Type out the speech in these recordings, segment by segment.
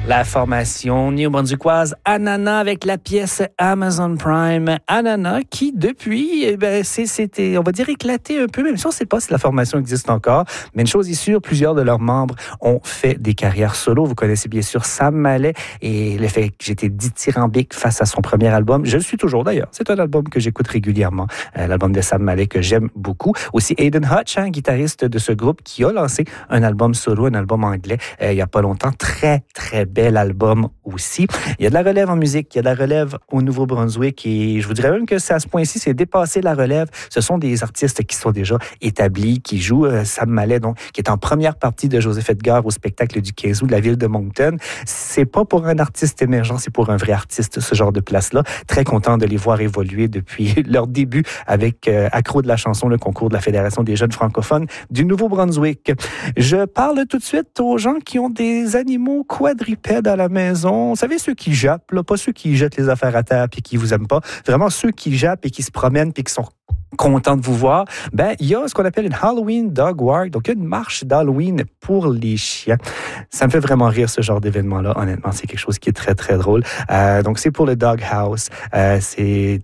La formation néo-brunswickoise Anana avec la pièce Amazon Prime. Anana qui, depuis, c'était, on va dire, éclaté un peu, même si on ne sait pas si la formation existe encore. Mais une chose est sûre, plusieurs de leurs membres ont fait des carrières solo. Vous connaissez bien sûr Sam Mallet et le fait que j'étais dithyrambique face à son premier album. Je le suis toujours d'ailleurs. C'est un album que j'écoute régulièrement. L'album de Sam Mallet que j'aime beaucoup. Aussi Aiden Hutch, guitariste de ce groupe qui a lancé un album solo, un album anglais, il n'y a pas longtemps. Très, très bel album aussi. Il y a de la relève en musique, il y a de la relève au Nouveau-Brunswick et je vous dirais même que c'est à ce point-ci, c'est dépassé la relève. Ce sont des artistes qui sont déjà établis, qui jouent. Sam Mallet, donc, qui est en première partie de Joseph Edgar au spectacle du 15 août de la ville de Moncton. C'est pas pour un artiste émergent, c'est pour un vrai artiste, ce genre de place-là. Très content de les voir évoluer depuis leur début avec Accro de la chanson, le concours de la Fédération des jeunes francophones du Nouveau-Brunswick. Je parle tout de suite aux gens qui ont des animaux quadrupèdes à la maison. Vous savez, ceux qui jappent, là, pas ceux qui jettent les affaires à terre et qui vous aiment pas. Vraiment ceux qui jappent et qui se promènent et qui sont contents de vous voir. Ben, il y a ce qu'on appelle une Halloween Dog Walk, donc une marche d'Halloween pour les chiens. Ça me fait vraiment rire, ce genre d'événement-là. Honnêtement, c'est quelque chose qui est très, très drôle. Donc, c'est pour le Dog House. C'est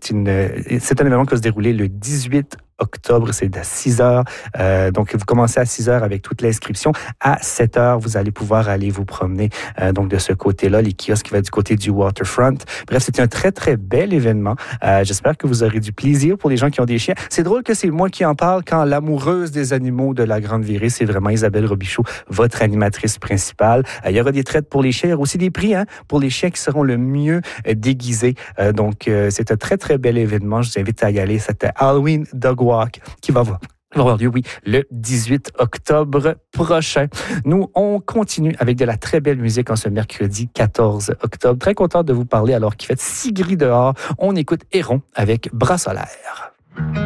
un événement qui va se dérouler le 18 octobre, c'est à 6 heures. Donc, vous commencez à 6 heures avec toute l'inscription. À 7 heures, vous allez pouvoir aller vous promener donc de ce côté-là, les kiosques qui vont du côté du waterfront. Bref, c'est un très, très bel événement. J'espère que vous aurez du plaisir pour les gens qui ont des chiens. C'est drôle que c'est moi qui en parle quand l'amoureuse des animaux de la Grande Virée, c'est vraiment Isabelle Robichaud, votre animatrice principale. Il y aura des traites pour les chiens. Il y aura aussi des prix pour les chiens qui seront le mieux déguisés. Donc, c'est un très, très bel événement. Je vous invite à y aller. C'était Halloween Dog Walk qui va avoir lieu, le 18 octobre prochain. Nous, on continue avec de la très belle musique en ce mercredi 14 octobre. Très content de vous parler alors qu'il fait si gris dehors. On écoute Héron avec Bras solaire.